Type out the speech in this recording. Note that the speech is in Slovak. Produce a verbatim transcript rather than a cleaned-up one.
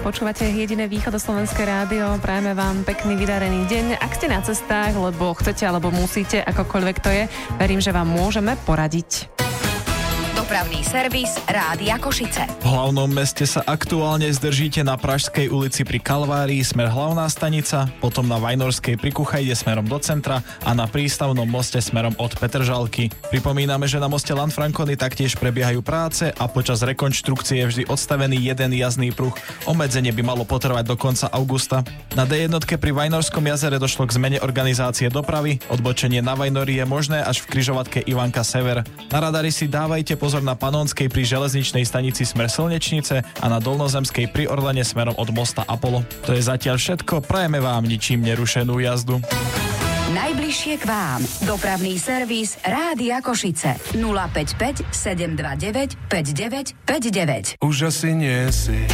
Počúvate jediné východoslovenské rádio. Prajeme vám pekný vydarený deň. Ak ste na cestách, lebo chcete alebo musíte, akokoľvek to je, verím, že vám môžeme poradiť. Dopravný servis Rádia Košice. V hlavnom meste sa aktuálne zdržíte na Pražskej ulici pri Kalvárii smer Hlavná stanica, potom na Vajnorskej pri Kuchajde smerom do centra a na Prístavnom moste smerom od Petržalky. Pripomíname, že na moste Lanfranconi taktiež prebiehajú práce a počas rekonštrukcie je vždy odstavený jeden jazdný pruh. Obmedzenie by malo potrvať do konca augusta. Na dé jedna pri Vajnorskom jazere došlo k zmene organizácie dopravy. Odbočenie na Vajnori je možné až v križovatke Ivanka Sever. Na radari si dávajte pozor na Panonskej pri železničnej stanici smer Slnečnice a na Dolnozemskej pri Orlane smerom od mosta Apollo. To je zatiaľ všetko, prajeme vám ničím nerušenú jazdu. Najbližšie k vám. Dopravný servis Rádia Košice. nula päť päť sedem dva deväť päť deväť päť deväť. Už asi nie si